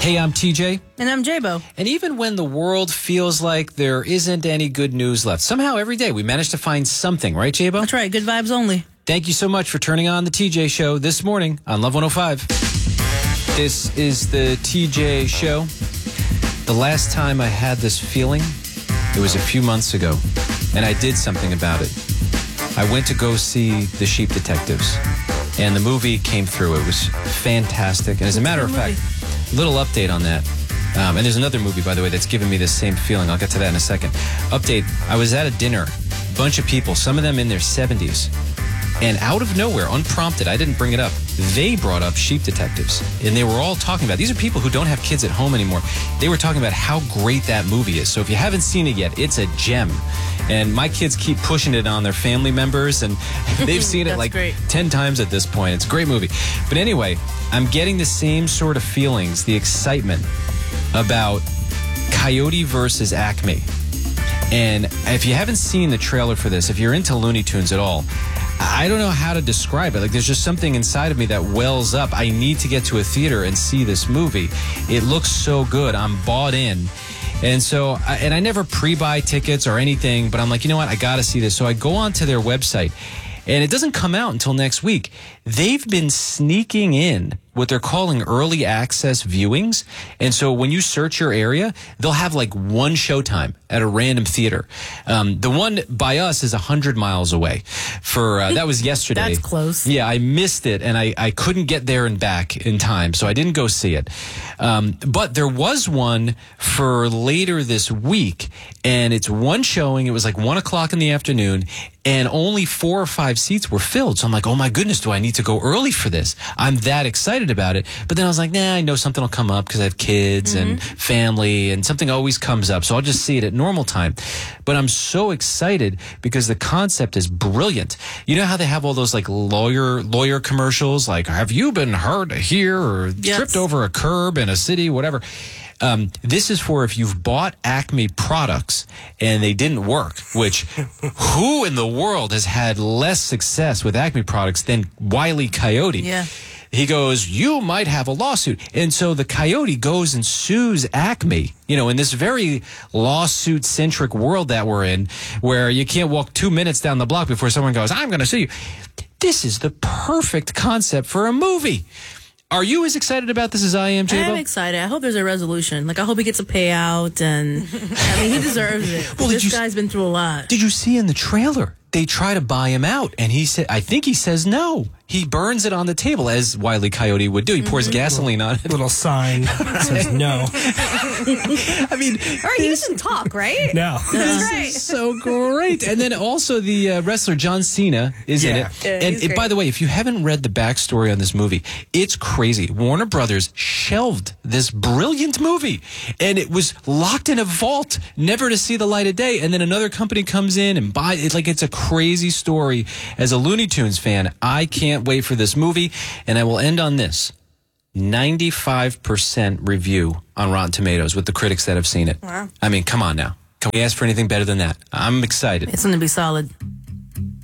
Hey, I'm TJ. And I'm J-Bo. And even when the world feels like there isn't any good news left, somehow every day we manage to find something, right, J-Bo? That's right. Good vibes only. Thank you so much for turning on the TJ Show this morning on Love 105. This is the TJ Show. The last time I had this feeling, it was a few months ago, and I did something about it. I went to go see The Sheep Detectives, and the movie came through. It was fantastic. And as a matter of fact, little update on that. And there's another movie, by the way, that's given me the same feeling. I'll get to that in a second. Update. I was at a dinner, bunch of people, some of them in their 70s. And out of nowhere, unprompted, I didn't bring it up, they brought up Sheep Detectives. And they were all talking about, these are people who don't have kids at home anymore. They were talking about how great that movie is. So if you haven't seen it yet, it's a gem. And my kids keep pushing it on their family members, and they've seen it like 10 times at this point. It's a great movie. But anyway, I'm getting the same sort of feelings, the excitement about Coyote versus Acme. And if you haven't seen the trailer for this, if you're into Looney Tunes at all, I don't know how to describe it. Like, there's just something inside of me that wells up. I need to get to a theater and see this movie. It looks so good. I'm bought in. And so, I never pre-buy tickets or anything, but I'm like, you know what? I got to see this. So I go onto their website, and it doesn't come out until next week. They've been sneaking in what they're calling early access viewings. And so when you search your area, they'll have like one showtime at a random theater. The one by us is 100 miles away. That was yesterday. That's close. Yeah, I missed it, and I couldn't get there and back in time, so I didn't go see it. But there was one for later this week, and it's one showing. It was like 1 o'clock in the afternoon, and only 4 or 5 seats were filled. So I'm like, oh my goodness, do I need to go early for this? I'm that excited about it. But then I was like, nah, I know something will come up because I have kids and family, and something always comes up. So I'll just see it at normal time. But I'm so excited because the concept is brilliant. You know how they have all those like lawyer commercials, like, have you been hurt here or tripped over a curb in a city, whatever. This is for if you've bought Acme products and they didn't work, which who in the world has had less success with Acme products than Wile E. Coyote? Yeah. He goes, you might have a lawsuit. And so the Coyote goes and sues Acme, you know, in this very lawsuit-centric world that we're in, where you can't walk 2 minutes down the block before someone goes, I'm going to sue you. This is the perfect concept for a movie. Are you as excited about this as I am, J-Bo? I'm excited. I hope there's a resolution. Like, I hope he gets a payout, and I mean, he deserves it. Well, this guy's been through a lot. Did you see in the trailer? They try to buy him out, and he said, I think he says no. He burns it on the table, as Wile E. Coyote would do. He pours gasoline on it. Little sign that says no. I mean, he doesn't talk, right? No. This is so great. And then also the wrestler John Cena is in it. Yeah, and by the way, if you haven't read the backstory on this movie, it's crazy. Warner Brothers shelved this brilliant movie, and it was locked in a vault, never to see the light of day. And then another company comes in and buys it. Like, it's a crazy story. As a Looney Tunes fan, I can't wait for this movie. And I will end on this. 95% review on Rotten Tomatoes with the critics that have seen it. Wow. I mean, come on now. Can we ask for anything better than that? I'm excited. It's going to be solid.